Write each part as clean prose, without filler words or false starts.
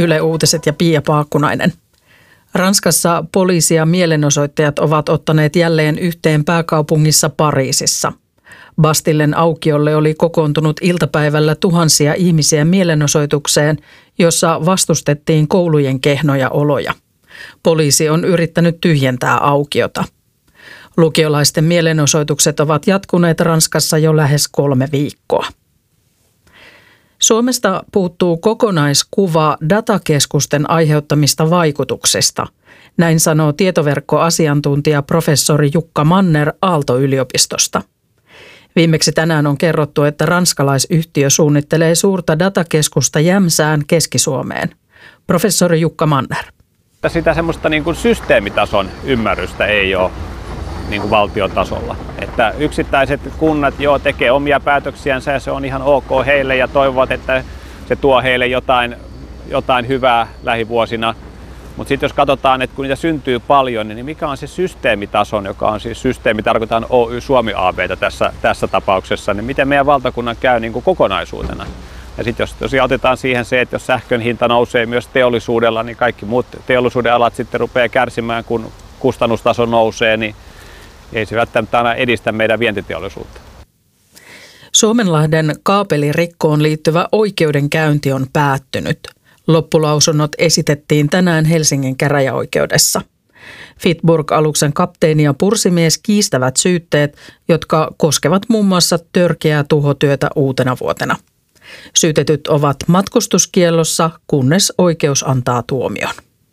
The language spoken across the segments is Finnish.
Yle Uutiset ja Pia Paakkunainen. Ranskassa poliisi ja mielenosoittajat ovat ottaneet jälleen yhteen pääkaupungissa Pariisissa. Bastillen aukiolle oli kokoontunut iltapäivällä tuhansia ihmisiä mielenosoitukseen, jossa vastustettiin koulujen kehnoja oloja. Poliisi on yrittänyt tyhjentää aukiota. Lukiolaisten mielenosoitukset ovat jatkuneet Ranskassa jo lähes 3 viikkoa. Suomesta puuttuu kokonaiskuva datakeskusten aiheuttamista vaikutuksista. Näin sanoo tietoverkkoasiantuntija professori Jukka Manner Aalto-yliopistosta. Viimeksi tänään on kerrottu, että ranskalaisyhtiö suunnittelee suurta datakeskusta Jämsään Keski-Suomeen. Professori Jukka Manner. Sitä semmoista niin kuin systeemitason ymmärrystä ei ole niin kuin valtiotasolla. Että yksittäiset kunnat tekee omia päätöksiänsä ja se on ihan ok heille ja toivovat, että se tuo heille jotain hyvää lähivuosina. Mutta sitten jos katsotaan, että kun niitä syntyy paljon, niin mikä on se systeemitason, joka on siis systeemi, tarkoitan Oy Suomi AB:tä tässä tapauksessa, niin miten meidän valtakunnan käy niin kuin kokonaisuutena. Ja sitten jos tosiaan otetaan siihen se, että jos sähkön hinta nousee myös teollisuudella, niin kaikki muut teollisuuden alat sitten rupeaa kärsimään, kun kustannustaso nousee, niin ei se välttämättä aina edistä meidän vientiteollisuutta. Suomenlahden kaapelirikkoon liittyvä oikeudenkäynti on päättynyt. Loppulausunnot esitettiin tänään Helsingin käräjäoikeudessa. Fitburg-aluksen kapteeni ja pursimies kiistävät syytteet, jotka koskevat muun muassa törkeää tuhotyötä uutena vuotena. Syytetyt ovat matkustuskiellossa, kunnes oikeus antaa tuomion.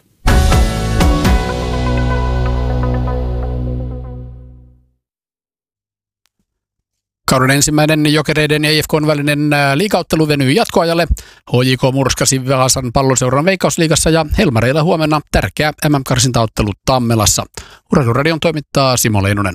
Kauden ensimmäinen Jokereiden ja IFK:n välinen liigaottelu venyi jatkoajalle. HJK murskasi Vaasan Palloseuran Veikkausliigassa ja Helmareilla huomenna tärkeä MM-karsintaottelu Tammelassa. Urheiluradion toimittaa Simo Leinonen.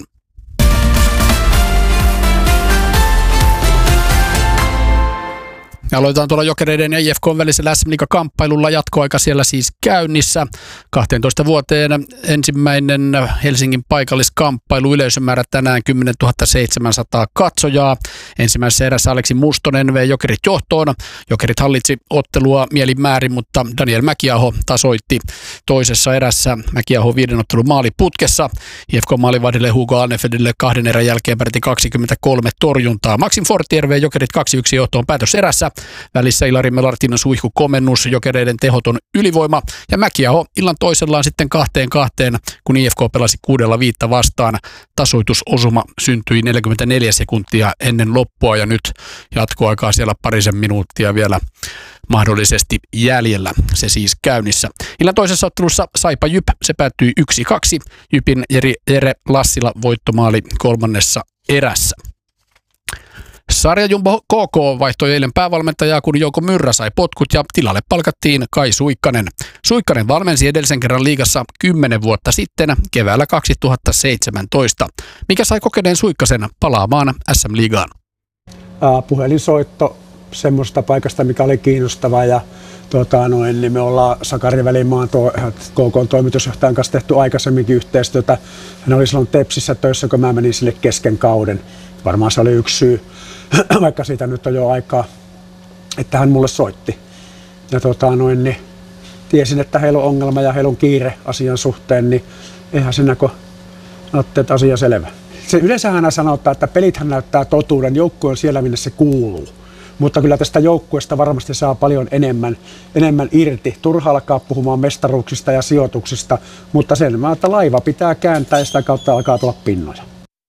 Aloitetaan tuolla Jokereiden ja IFK:n välisellä SM-liigakamppailulla, jatkoaika siellä siis käynnissä. 12 vuoteen ensimmäinen Helsingin paikalliskamppailu, yleisömäärä tänään 10 700 katsojaa. Ensimmäisessä erässä Aleksi Mustonen vei Jokerit johtoon. Jokerit hallitsi ottelua mielimäärin, mutta Daniel Mäkiaho tasoitti toisessa erässä. Mäkiaho 5 ottelun maali putkessa. IFK-maalivahdille Hugo Alnefedille 2 erän jälkeen peräti 23 torjuntaa. Maxim Fortier vei Jokerit 2-1 johtoon päätöserässä. Välissä Ilari Melartin suihku komennus, Jokereiden tehoton ylivoima ja Mäkiaho illan toisellaan sitten 2-2, kun IFK pelasi 6-5 vastaan. Tasoitusosuma syntyi 44 sekuntia ennen loppua ja nyt jatkoaikaa siellä parisen minuuttia vielä mahdollisesti jäljellä. Se siis käynnissä. Illan toisessa ottelussa Saipa Jyp, se päättyi 1-2. Jypin Jere Lassila voittomaali 3. erässä. Sarjajumbo KK vaihtoi eilen päävalmentajaa, kun Jouko Myrrä sai potkut ja tilalle palkattiin Kai Suikkanen. Suikkanen valmensi edellisen kerran liigassa 10 vuotta sitten keväällä 2017. Mikä sai kokeneen Suikkasen palaamaan SM-liigaan? Puhelinsoitto semmoista paikasta, mikä oli kiinnostava ja niin me ollaan Sakari Välimaan KK-toimitusjohtajan kanssa tehty aikaisemminkin yhteistyötä. Hän oli silloin Tepsissä töissä, kun mä menin sille kesken kauden. Varmaan se oli yksi syy, vaikka siitä nyt on jo aikaa, että hän mulle soitti. Ja niin tiesin, että heillä on ongelma ja heillä on kiire asian suhteen, niin eihän siinä kun ajattelin, että asia selvä. Se yleensä aina sanotaan, että pelithän näyttää totuuden, joukkue on siellä, minne se kuuluu. Mutta kyllä tästä joukkueesta varmasti saa paljon enemmän irti. Turha alkaa puhumaan mestaruuksista ja sijoituksista, mutta sen että laiva pitää kääntää ja sitä kautta alkaa tulla pinnoja.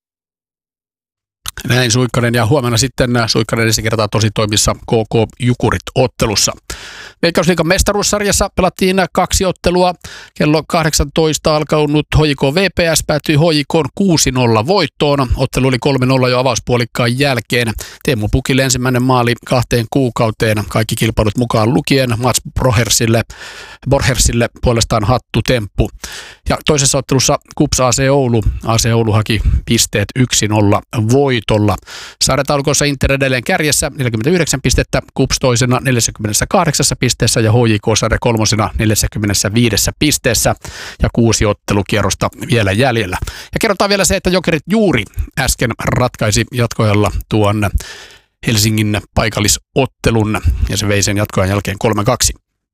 Näin Suikkanen ja huomenna sitten Suikkanen ensi kertaa tosi toimissa KK Jukurit-ottelussa. Veikkausliigan mestaruussarjassa pelattiin 2 ottelua. Kello 18 alkanut HJK VPS päättyi HJK:n 6-0 voittoon. Ottelu oli 3-0 jo avauspuolikkaan jälkeen. Teemu Pukille ensimmäinen maali 2 kuukauteen. Kaikki kilpailut mukaan lukien. Mats Borhersille puolestaan hattutemppu. Ja toisessa ottelussa KuPS AC Oulu. AC Oulu haki pisteet 1-0 voitolla. Sarjataulukossa Inter edelleen kärjessä 49 pistettä, KuPS toisena 48 pisteessä ja HJK sarja kolmosena 45 pisteessä ja 6 ottelukierrosta vielä jäljellä. Ja kerrotaan vielä se, että Jokerit juuri äsken ratkaisi jatkoajalla tuon Helsingin paikallisottelun ja se vei sen jatkoajan jälkeen 3-2.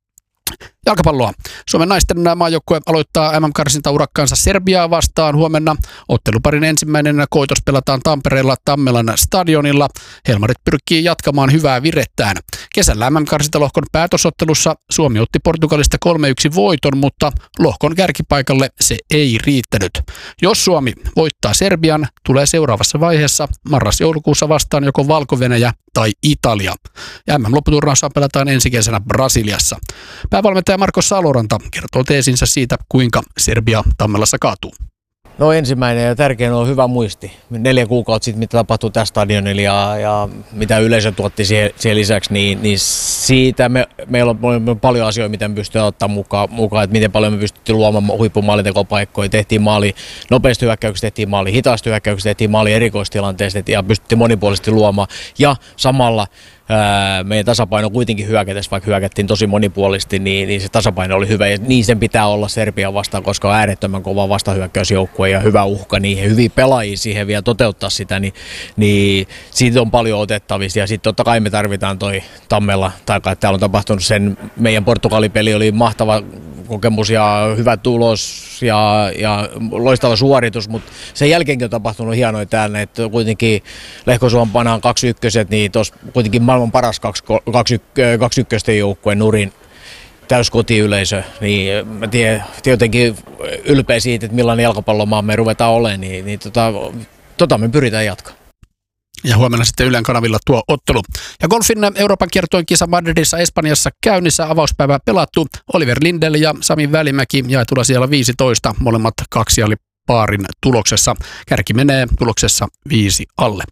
Jalkapalloa. Suomen naisten maajoukkue aloittaa MM-karsintaurakkaansa Serbiaa vastaan huomenna. Otteluparin ensimmäinen koitos pelataan Tampereella Tammelan stadionilla. Helmarit pyrkii jatkamaan hyvää virettään. Kesällä MM-karsintalohkon päätösottelussa Suomi otti Portugalista 3-1 voiton, mutta lohkon kärkipaikalle se ei riittänyt. Jos Suomi voittaa Serbian, tulee seuraavassa vaiheessa marras-joulukuussa vastaan joko Valko-Venäjä tai Italia. MM-lopputurnaus pelataan ensi kesänä Brasiliassa. Päävalmentaja Marko Saloranta kertoo teesinsä siitä, kuinka Serbia Tammelassa kaatuu. No ensimmäinen ja tärkein on hyvä muisti. 4 kuukautta sitten, mitä tapahtui tässä stadionilla ja mitä yleisö tuotti siihen lisäksi, niin siitä meillä on paljon asioita, mitä me pystytään ottaa mukaan, että miten paljon me pystyttiin luomaan huippumaalitekopaikkoja. Tehtiin maali nopeasti hyökkäyksessä, tehtiin maali hitaasti hyökkäyksessä, tehtiin maali erikoistilanteessa ja pystyttiin monipuolisesti luomaan. Ja samalla meidän tasapaino kuitenkin hyökätessä, vaikka hyökättiin tosi monipuolisesti, niin se tasapaino oli hyvä ja niin sen pitää olla Serbia vastaan, koska on äärettömän kova vastahyökkäysjoukkue ja hyvä uhka niihin, hyviä pelaajia siihen vielä toteuttaa sitä, niin siitä on paljon otettavissa ja sitten totta kai me tarvitaan toi Tammella, tai täällä on tapahtunut sen, meidän Portugalipeli oli mahtava kokemus ja hyvä tulos ja loistava suoritus, mutta sen jälkeenkin on tapahtunut hienoja täällä, että kuitenkin Lehko-Suompanaan 2-1, niin tuossa kuitenkin maailman paras 2-1 joukkueen nurin täyskotiyleisö, niin mä tiedän jotenkin ylpeä siitä, että millainen jalkapallomaa me ruvetaan olemaan, niin me pyritään jatkaa. Ja huomenna sitten Ylen kanavilla tuo ottelu. Ja golfin Euroopan kiertueen kisa Madridissa Espanjassa käynnissä, avauspäivä pelattu. Oliver Lindell ja Sami Välimäki jaetulla siellä 15, molemmat kaksialipaarin tuloksessa. Kärki menee tuloksessa 5 alle.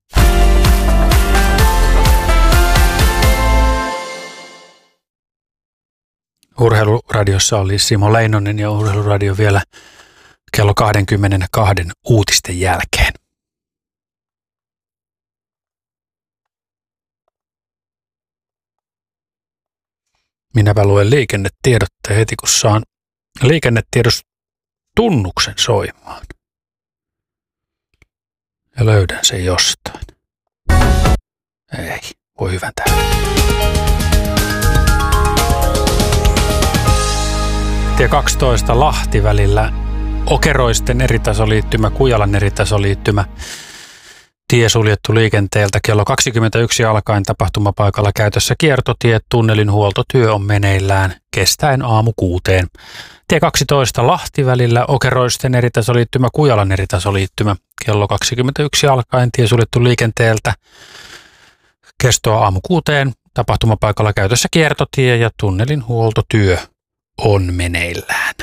Urheiluradiossa oli Simo Leinonen ja Urheiluradio vielä kello 22 uutisten jälkeen. Minäpä luen liikennetiedotteen heti, kun saan liikennetiedostunnuksen soimaan. Ja löydän sen jostain. Ei, voi hyvän täällä. Tie 12 Lahti välillä Okeroisten eritasoliittymä, Kujalan eritasoliittymä. Tie suljettu liikenteeltä kello 21 alkaen tapahtumapaikalla käytössä kiertotie, tunnelin huoltotyö on meneillään kestäen aamu 6. Tie 12 Lahti välillä Okeroisten eritasoliittymä, Kujalan eritasoliittymä. Kello 21 alkaen tie suljettu liikenteeltä kestoa aamu 6. Tapahtumapaikalla käytössä kiertotie ja tunnelin huoltotyö on meneillään.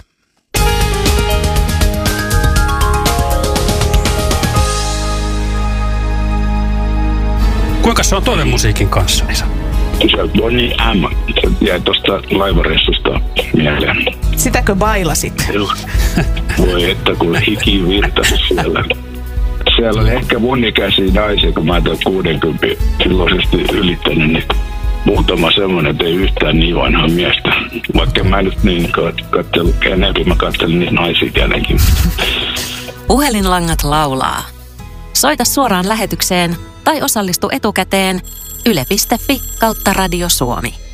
Kuinka se on toivemusiikin kanssa, Nisa? Se Bonnie M. jäi tuosta laivareissusta mieleen. Sitäkö bailasit? Voi että kun hiki virtasi siellä. Siellä oli ehkä mun ikäisiä naisia, kun mä oon 60 silloisesti ylittänyt, niin muutama semmoinen, että ei yhtään niin vanhaa miestä. Vaikka mä nyt niin katsellut kenekin, mä katselin niitä naisia kenenkin. Puhelinlangat laulaa. Soita suoraan lähetykseen tai osallistu etukäteen yle.fi/Radio Suomi.